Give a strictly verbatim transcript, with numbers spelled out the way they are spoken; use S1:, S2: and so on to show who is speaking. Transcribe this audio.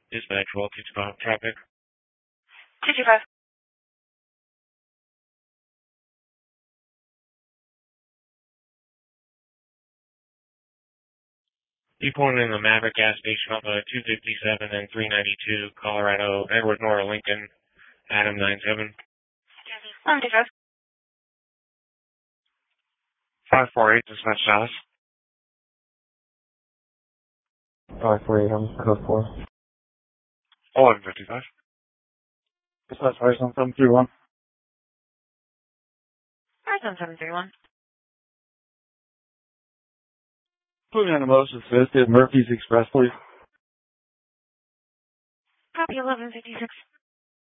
S1: Dispatch, twelve fifty-five traffic.
S2: two two five.
S1: You pulling in the Maverick gas station off of two fifty-seven and three ninety-two, Colorado, Edward Nora Lincoln, Adam nine seven.
S2: one two five.
S1: five four eight, dispatch Dallas.
S3: five four eight, I'm code four.
S1: eleven fifty-five.
S3: Dispatch five seven three one.
S2: five seven seven three one.
S3: Put me on the most assisted Murphy's Express, please.
S2: Copy eleven fifty-six.